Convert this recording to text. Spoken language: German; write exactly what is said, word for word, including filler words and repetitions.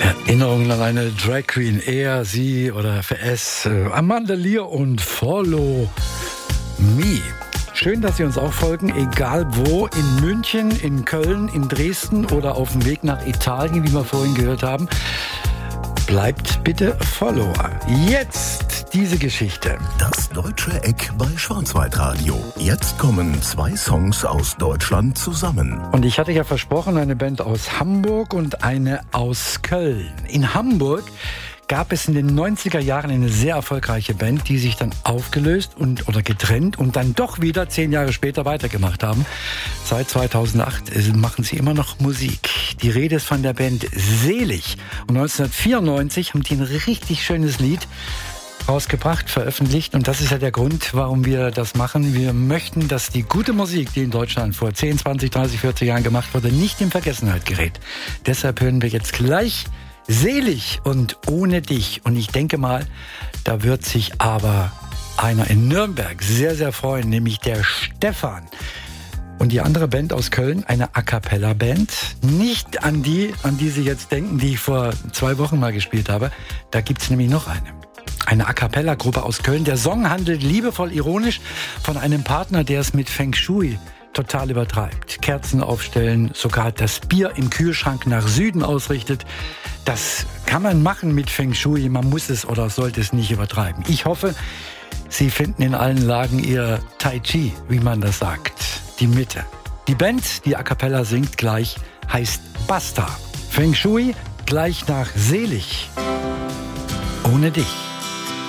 Erinnerungen an eine Drag Queen, er, sie oder F S, Amanda Lear und Follow Me. Schön, dass Sie uns auch folgen, egal wo, in München, in Köln, in Dresden oder auf dem Weg nach Italien, wie wir vorhin gehört haben. Bleibt bitte Follower. Jetzt diese Geschichte. Das Deutsche Eck bei Schwarzwaldradio. Jetzt kommen zwei Songs aus Deutschland zusammen. Und ich hatte ja versprochen, eine Band aus Hamburg und eine aus Köln. In Hamburg gab es in den neunziger Jahren eine sehr erfolgreiche Band, die sich dann aufgelöst und oder getrennt und dann doch wieder zehn Jahre später weitergemacht haben. Seit zweitausendacht machen sie immer noch Musik. Die Rede ist von der Band Selig. Und neunzehnhundertvierundneunzig haben die ein richtig schönes Lied rausgebracht, veröffentlicht. Und das ist ja der Grund, warum wir das machen. Wir möchten, dass die gute Musik, die in Deutschland vor zehn, zwanzig, dreißig, vierzig Jahren gemacht wurde, nicht in Vergessenheit gerät. Deshalb hören wir jetzt gleich Selig und Ohne dich. Und ich denke mal, da wird sich aber einer in Nürnberg sehr, sehr freuen, nämlich der Stefan. Und die andere Band aus Köln, eine A-Cappella-Band, nicht an die, an die Sie jetzt denken, die ich vor zwei Wochen mal gespielt habe. Da gibt's nämlich noch eine. Eine A-Cappella-Gruppe aus Köln. Der Song handelt liebevoll ironisch von einem Partner, der es mit Feng Shui total übertreibt. Kerzen aufstellen, sogar das Bier im Kühlschrank nach Süden ausrichtet. Das kann man machen mit Feng Shui, man muss es oder sollte es nicht übertreiben. Ich hoffe, Sie finden in allen Lagen Ihr Tai Chi, wie man das sagt, die Mitte. Die Band, die A Cappella singt gleich, heißt Basta. Feng Shui gleich nach Selig. Ohne dich.